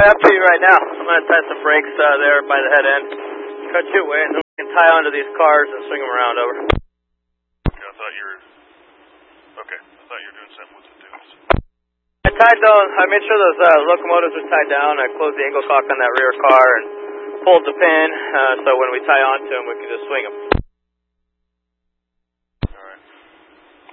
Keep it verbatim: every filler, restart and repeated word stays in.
after you right now. I'm going to tie some brakes uh, there by the head end. Cut you away, and then we can tie onto these cars and swing them around over. Okay, I thought you were... Okay, I thought you were doing something with the dudes. I tied those, I made sure those uh, locomotives were tied down. I closed the angle cock on that rear car and pulled the pin, uh, so when we tie onto them, we can just swing them.